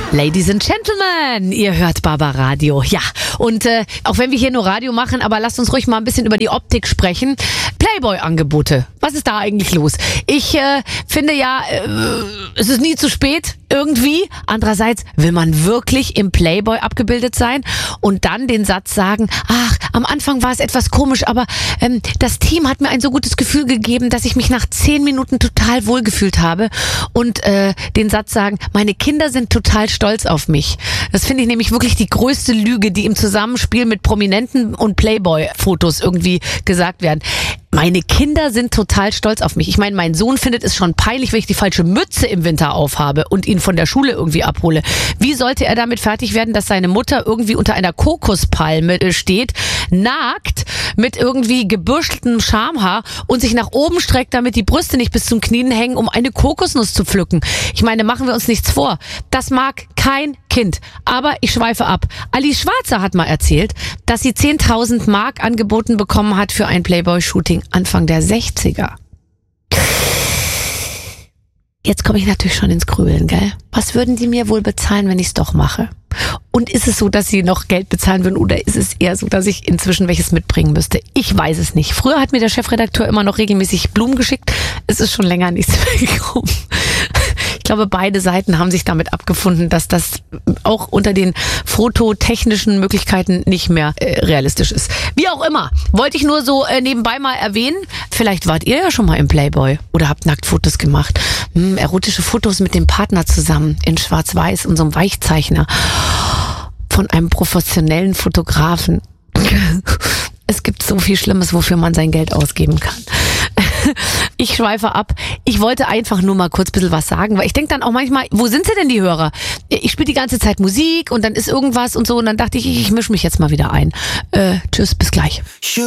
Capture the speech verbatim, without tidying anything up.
Ladies and Gentlemen, ihr hört Barbaradio. Ja, und äh, auch wenn wir hier nur Radio machen, aber lasst uns ruhig mal ein bisschen über die Optik sprechen. Playboy-Angebote, was ist da eigentlich los? Ich äh, finde ja, äh, es ist nie zu spät, irgendwie. Andererseits, will man wirklich im Playboy abgebildet sein und dann den Satz sagen, ach, am Anfang war es etwas komisch, aber ähm, das Team hat mir ein so gutes Gefühl gegeben, dass ich mich nach zehn Minuten total wohlgefühlt habe und äh, den Satz sagen, meine Kinder sind total stolz auf mich. Das finde ich nämlich wirklich die größte Lüge, die im Zusammenspiel mit Prominenten und Playboy-Fotos irgendwie gesagt werden. Meine Kinder sind total stolz auf mich. Ich meine, mein Sohn findet es schon peinlich, wenn ich die falsche Mütze im Winter aufhabe und ihn von der Schule irgendwie abhole. Wie sollte er damit fertig werden, dass seine Mutter irgendwie unter einer Kokospalme steht, nackt, mit irgendwie gebürsteltem Schamhaar und sich nach oben streckt, damit die Brüste nicht bis zum Knien hängen, um eine Kokosnuss zu pflücken? Ich meine, machen wir uns nichts vor. Das mag kein Kind. Aber ich schweife ab. Alice Schwarzer hat mal erzählt, dass sie zehntausend Mark angeboten bekommen hat für ein Playboy-Shooting Anfang der sechziger. Jetzt komme ich natürlich schon ins Grübeln, gell? Was würden die mir wohl bezahlen, wenn ich es doch mache? Und ist es so, dass sie noch Geld bezahlen würden oder ist es eher so, dass ich inzwischen welches mitbringen müsste? Ich weiß es nicht. Früher hat mir der Chefredakteur immer noch regelmäßig Blumen geschickt. Es ist schon länger nichts mehr gekommen. Ich glaube, beide Seiten haben sich damit abgefunden, dass das auch unter den fototechnischen Möglichkeiten nicht mehr äh, realistisch ist. Wie auch immer, wollte ich nur so äh, nebenbei mal erwähnen. Vielleicht wart ihr ja schon mal im Playboy oder habt Nacktfotos gemacht. Hm, erotische Fotos mit dem Partner zusammen in Schwarz-Weiß und so einem Weichzeichner von einem professionellen Fotografen. Es gibt so viel Schlimmes, wofür man sein Geld ausgeben kann. Ich schweife ab. Ich wollte einfach nur mal kurz ein bisschen was sagen, weil ich denke dann auch manchmal, wo sind sie denn die Hörer? Ich spiele die ganze Zeit Musik und dann ist irgendwas und so und dann dachte ich, ich, ich mische mich jetzt mal wieder ein. Äh, tschüss, bis gleich.